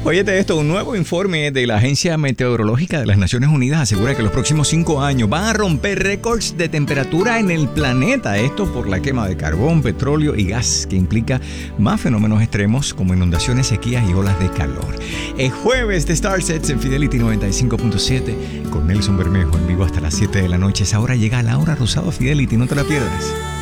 Óyete esto, un nuevo informe de la Agencia Meteorológica de las Naciones Unidas asegura que los próximos 5 años van a romper récords de temperatura en el planeta. Esto por la quema de carbón, petróleo y gas, que implica más fenómenos extremos como inundaciones, sequías y olas de calor. Es jueves de Star Sets en Fidelity 95.7 con Nelson Bermejo en vivo hasta las 7 de la noche. Esa hora llega Laura Rosado a Fidelity, no te la pierdas.